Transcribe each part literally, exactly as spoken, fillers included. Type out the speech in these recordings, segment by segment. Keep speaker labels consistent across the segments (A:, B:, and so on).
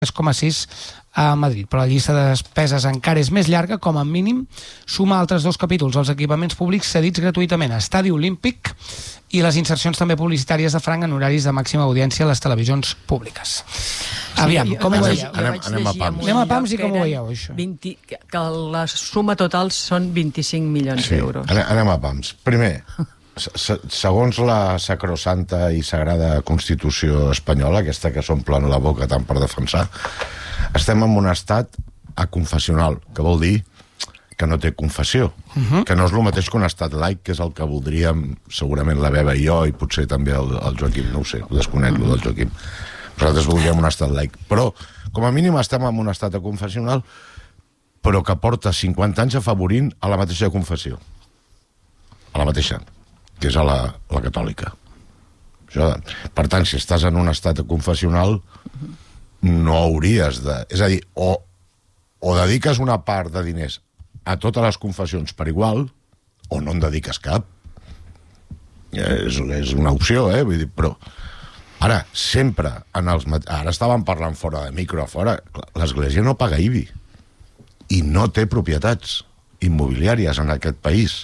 A: tres coma sis a Madrid, però la llista de despeses encara és més llarga, com a mínim suma altres dos capítols, els equipaments públics cedits gratuïtament a Estadi Olímpic i les insercions també publicitàries de franc en horaris de màxima audiència a les televisions públiques. Aviam, com ho veieu?
B: Anem, anem a pams.
A: Anem a pams i com ho veieu, això?
C: vint, que la suma total són vint-i-cinc milions
B: sí,
C: d'euros.
B: Anem a pams. Primer, segons la sacrosanta i sagrada Constitució espanyola, aquesta que s'omplen la boca tant per defensar, estem en un estat aconfessional, que vol dir que no té confessió, uh-huh. que no és el mateix que un estat laic, que és el que voldríem segurament la Beba i jo, i potser també el, el Joaquim, no ho sé, ho desconec, el del Joaquim. Nosaltres voldríem un estat laic. Però, com a mínim, estem en un estat aconfessional, però que porta cinquanta anys afavorint a la mateixa confessió. A la mateixa, que és a la, la catòlica. Això, per tant, si estàs en un estat confessional, no hauries de... És a dir, o, o dediques una part de diners a totes les confessions per igual, o no en dediques cap. És, és una opció, eh? Vull dir, però... Ara, sempre, en els... Ara estàvem parlant fora de micro, fora. L'Església no paga I B I. I no té propietats immobiliàries en aquest país.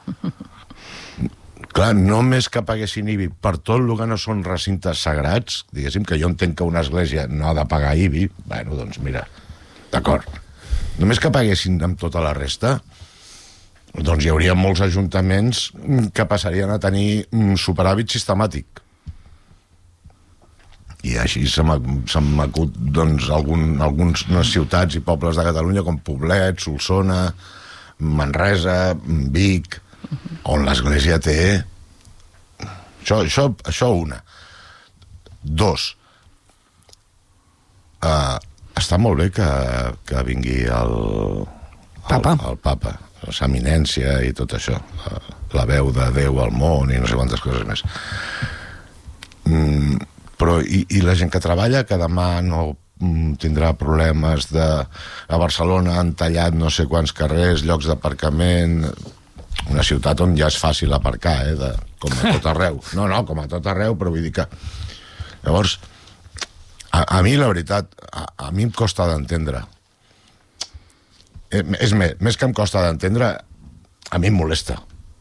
B: Clar, només que paguessin I B I per tot el que no són recintes sagrats, diguéssim que jo entenc que una església no ha de pagar I B I, bueno, doncs mira, d'acord. Només que paguessin amb tota la resta, doncs hi hauria molts ajuntaments que passarien a tenir superàvit sistemàtic. I així se m'acut, doncs, algun, algunes ciutats i pobles de Catalunya com Poblet, Solsona, Manresa, Vic, on l'església té... Això, això, això una. Dos. Uh, està molt bé que, que vingui el,
A: Papa.
B: El, el Papa, la eminència i tot això, uh, la veu de Déu al món i no sé quantes coses més. Mm, però i, i la gent que treballa, que demà no tindrà problemes de... A Barcelona han tallat no sé quants carrers, llocs d'aparcament... Una ciutat on ja és fàcil aparcar, eh, de, com a tot arreu. No, no, com a tot arreu, però vull dir que... Llavors, a, a mi, la veritat, a, a mi em costa d'entendre. Eh, és més, més que em costa d'entendre, a mi em molesta.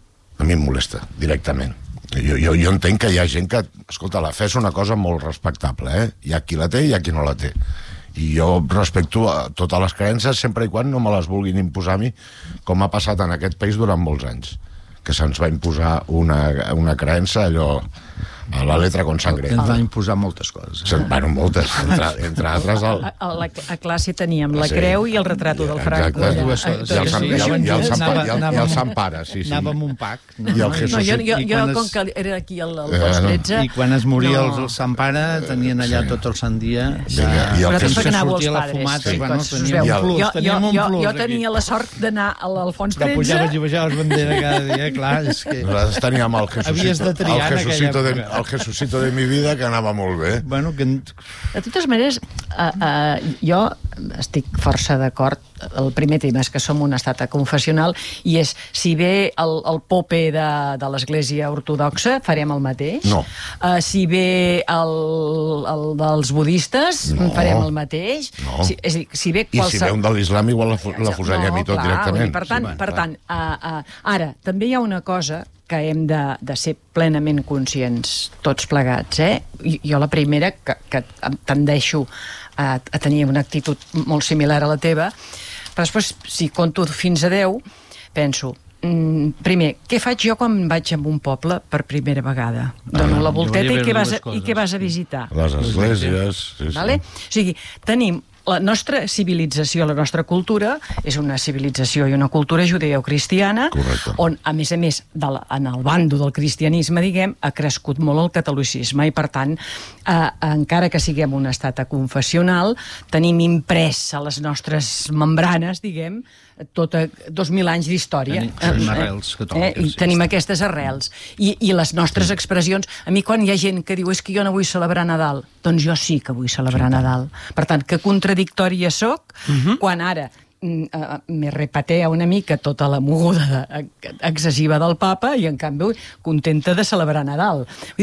B: A mi em molesta, directament. Jo, jo, jo entenc que hi ha gent que... Escolta, la fe és una cosa molt respectable, eh? Hi ha qui la té i hi ha qui no la té. I jo respecto a totes les creences sempre i quan no me les vulguin imposar a mi, com ha passat en aquest país durant molts anys, que se'ns va imposar una, una creença allò a la letra con sangre.
D: Ens va imposar moltes coses.
B: Eh? Bueno, moltes, entre, entre altres el...
C: a, a, a classe teníem la sí. creu i el retrato del Franco.
B: Exacte. I el Sant, i el, i el Sant, Pare, i el, i el Sant Pare, sí, sí.
D: Anàvem un pack.
B: No? I el Jesús...
C: No, jo, jo, jo
D: es...
C: com que era aquí el, el dos tretze...
D: I quan es moria
C: no.
D: el Sant Pare, tenien allà sí. tot el Sant Dia.
B: Sí. I el
C: Jesús...
D: que sortia la fumata.
C: Sí.
D: Bueno, teníem
C: un
D: plus,
C: jo,
D: teníem un
C: jo,
D: plus.
C: Jo tenia la sort d'anar a l'Alfons
D: tretze. Que pujaves i baixaves bandera cada dia, clar. És que...
B: Nosaltres teníem el Jesucito,
D: el
B: Jesucito, de, el Jesucito de mi vida, que anava molt bé.
D: Bueno, que...
C: De totes maneres, uh, uh, jo estic força d'acord. El primer tema és que som un estat confessional i és, si ve el, el pope de, de l'Església Ortodoxa, farem el mateix.
B: No.
C: Uh, si ve el, el dels budistes,
B: no.
C: farem el mateix.
B: No.
C: Si, és a dir, si ve qualse...
B: I si ve un de l'islam, igual la, la fusellem no, i tot
C: clar,
B: directament.
C: Dir, per tant,
B: sí,
C: per tant uh, uh, ara, també hi ha una cosa que hem de, de ser plenament conscients tots plegats, eh? Jo la primera, que, que tendeixo a, a tenir una actitud molt similar a la teva, però després, si conto fins a deu, penso, mm, primer, què faig jo quan vaig a un poble per primera vegada? Ah, Dono la volteta i què, vas a, i què vas a visitar?
B: Les esglésies. Sí, sí.
C: Vale? O sigui, tenim la nostra civilització, la nostra cultura, és una civilització i una cultura judeocristiana,
B: correcte,
C: on, a més a més, de la, en el bando del cristianisme, diguem, ha crescut molt el catolicisme i, per tant, eh, encara que siguem un estat confessional, tenim imprès a les nostres membranes, diguem, tota dos mil anys d'història.
D: Tenim arrels catòliques.
C: Eh? I tenim aquestes arrels. I, I les nostres expressions... A mi, quan hi ha gent que diu és que jo no vull celebrar Nadal, doncs jo sí que vull celebrar sí, Nadal. Per tant, que contradictòria soc, uh-huh. quan ara uh, me repatea una mica tota la moguda excessiva del papa i, en canvi, contenta de celebrar Nadal. Vull dir,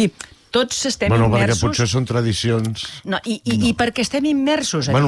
C: tots estem
B: bueno, perquè
C: immersos...
B: potser són tradicions...
C: No, i, i, no. I perquè estem immersos en
B: bueno,